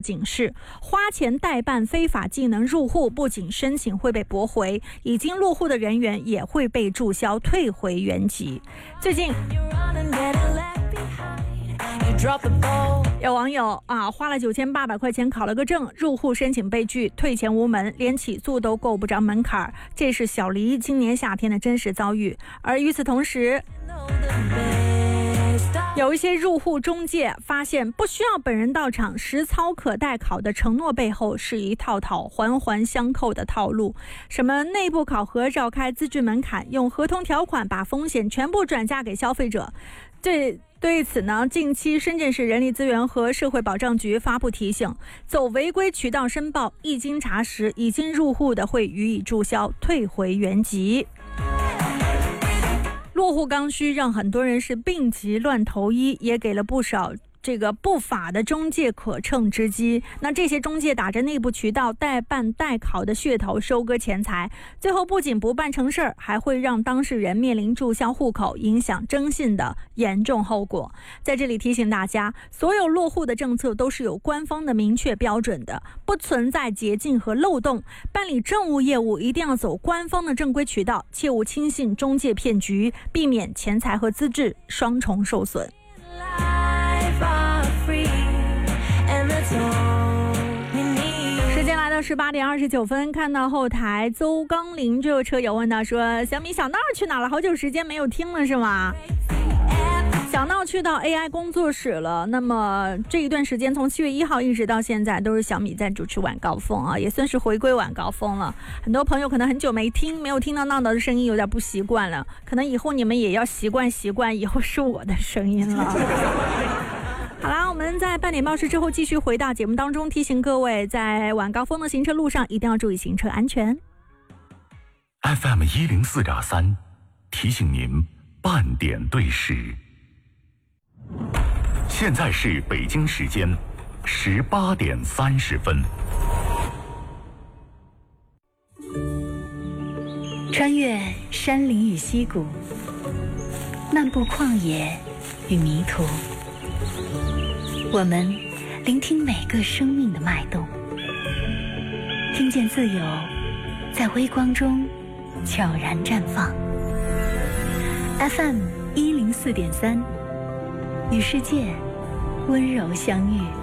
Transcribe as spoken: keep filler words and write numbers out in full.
警示，花钱代办非法技能入户，不仅申请会被驳回，已经落户的人员也会被注销退回原籍。最近有网友啊，花了九千八百块钱考了个证，入户申请被拒，退钱无门，连起诉都够不着门槛。这是小黎今年夏天的真实遭遇。而与此同时，有一些入户中介发现，不需要本人到场，实操可代考的承诺背后是一套套环环相扣的套路。什么内部考核绕开资质门槛，用合同条款把风险全部转嫁给消费者。这对此呢，近期深圳市人力资源和社会保障局发布提醒，走违规渠道申报，一经查实，已经入户的会予以注销，退回原籍。落户刚需让很多人是病急乱投医，也给了不少这个不法的中介可乘之机。那这些中介打着内部渠道代办代考的噱头收割钱财，最后不仅不办成事儿，还会让当事人面临注销户口、影响征信的严重后果。在这里提醒大家，所有落户的政策都是有官方的明确标准的，不存在捷径和漏洞。办理政务业务一定要走官方的正规渠道，切勿轻信中介骗局，避免钱财和资质双重受损。时间来到十八点二十九分，看到后台邹刚林这个车友问到说，小米小闹去哪了？好久时间没有听了是吗？小闹去到 A I 工作室了。那么这一段时间从七月一号一直到现在都是小米在主持晚高峰啊，也算是回归晚高峰了。很多朋友可能很久没听没有听到闹闹的声音，有点不习惯了，可能以后你们也要习惯习惯以后是我的声音了。好啦，我们在半点报时之后继续回到节目当中，提醒各位在晚高峰的行车路上一定要注意行车安全。 F M 一零四点三提醒您半点对时。现在是北京时间十八点三十分。 穿越山林与溪谷，漫步旷野与迷途，我们聆听每个生命的脉动，听见自由在微光中悄然绽放。 F M 一零四点三，与世界温柔相遇。